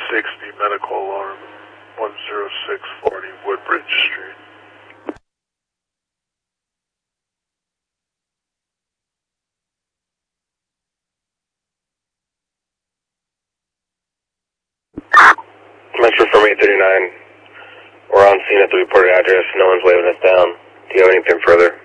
360 medical alarm, 10640 Woodbridge Street. Metro from 839. We're on scene at the reported address. No one's waving us down. Do you have anything further?